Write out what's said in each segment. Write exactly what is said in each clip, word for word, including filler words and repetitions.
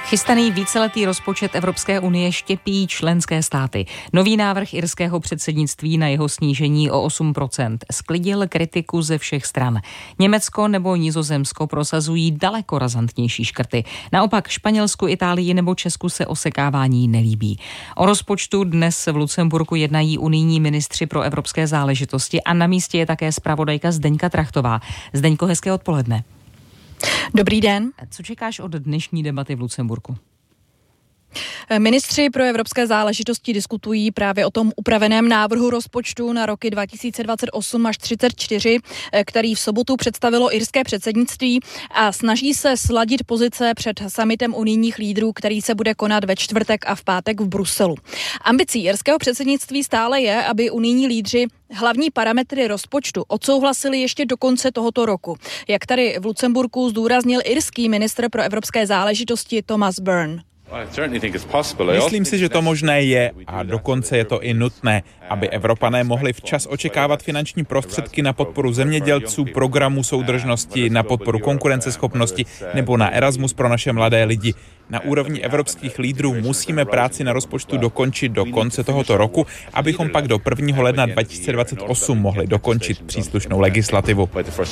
Chystaný víceletý rozpočet Evropské unie štěpí členské státy. Nový návrh irského předsednictví na jeho snížení o osm procent sklidil kritiku ze všech stran. Německo nebo Nizozemsko prosazují daleko razantnější škrty. Naopak Španělsku, Itálii nebo Česku se osekávání nelíbí. O rozpočtu dnes v Lucemburku jednají unijní ministři pro evropské záležitosti a na místě je také zpravodajka Zdeňka Trachtová. Zdeňko, hezké odpoledne. Dobrý den. Co čekáš od dnešní debaty v Lucemburku? Ministři pro evropské záležitosti diskutují právě o tom upraveném návrhu rozpočtu na roky dva tisíce dvacet osm až třicet čtyři, který v sobotu představilo irské předsednictví a snaží se sladit pozice před summitem unijních lídrů, který se bude konat ve čtvrtek a v pátek v Bruselu. Ambicí irského předsednictví stále je, aby unijní lídři hlavní parametry rozpočtu odsouhlasili ještě do konce tohoto roku. Jak tady v Lucemburku zdůraznil irský ministr pro evropské záležitosti Thomas Byrne. Myslím si, že to možné je a dokonce je to i nutné, aby Evropané mohli včas očekávat finanční prostředky na podporu zemědělců, programů soudržnosti, na podporu konkurenceschopnosti nebo na Erasmus pro naše mladé lidi. Na úrovni evropských lídrů musíme práci na rozpočtu dokončit do konce tohoto roku, abychom pak do prvního ledna dva tisíce dvacet osm mohli dokončit příslušnou legislativu.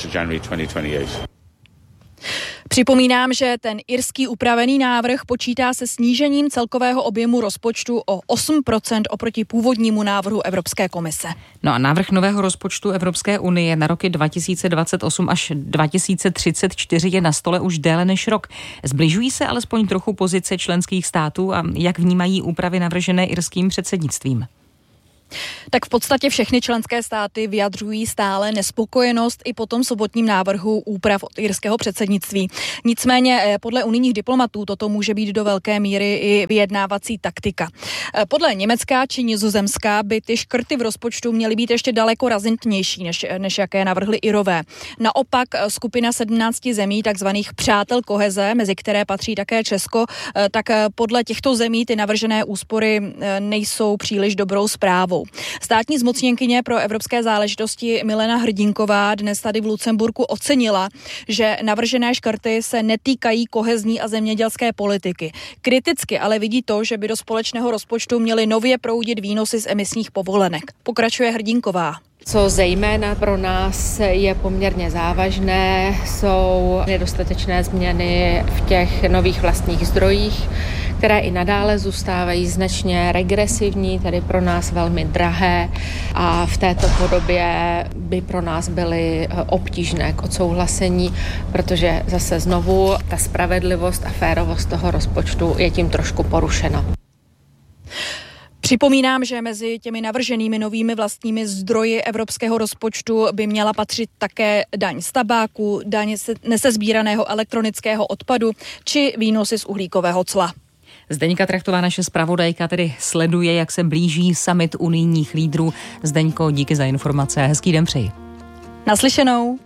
Připomínám, že ten irský upravený návrh počítá se snížením celkového objemu rozpočtu o osm procent oproti původnímu návrhu Evropské komise. No a návrh nového rozpočtu Evropské unie na roky dva tisíce dvacet osm až dva tisíce třicet čtyři je na stole už déle než rok. Zbližují se alespoň trochu pozice členských států a jak vnímají úpravy navržené irským předsednictvím? Tak v podstatě všechny členské státy vyjadřují stále nespokojenost i po tom sobotním návrhu úprav od irského předsednictví. Nicméně podle unijních diplomatů toto může být do velké míry i vyjednávací taktika. Podle Německa či Nizozemska by ty škrty v rozpočtu měly být ještě daleko razantnější, než, než jaké navrhly Irové. Naopak skupina sedmnácti zemí, takzvaných přátel koheze, mezi které patří také Česko, tak podle těchto zemí ty navržené úspory nejsou příliš dobrou zprávou. Státní zmocněnkyně pro evropské záležitosti Milena Hrdinková dnes tady v Lucemburku ocenila, že navržené škrty se netýkají kohezní a zemědělské politiky. Kriticky ale vidí to, že by do společného rozpočtu měly nově proudit výnosy z emisních povolenek. Pokračuje Hrdinková. Co zejména pro nás je poměrně závažné, jsou nedostatečné změny v těch nových vlastních zdrojích, které i nadále zůstávají značně regresivní, tedy pro nás velmi drahé a v této podobě by pro nás byly obtížné k odsouhlasení, protože zase znovu ta spravedlivost a férovost toho rozpočtu je tím trošku porušena. Připomínám, že mezi těmi navrženými novými vlastními zdroji evropského rozpočtu by měla patřit také daň z tabáku, daň nesezbíraného elektronického odpadu či výnosy z uhlíkového cla. Zdeňka Trachtová, naše zpravodajka, tedy sleduje, jak se blíží summit unijních lídrů. Zdeňko, díky za informace a hezký den přeji. Naslyšenou.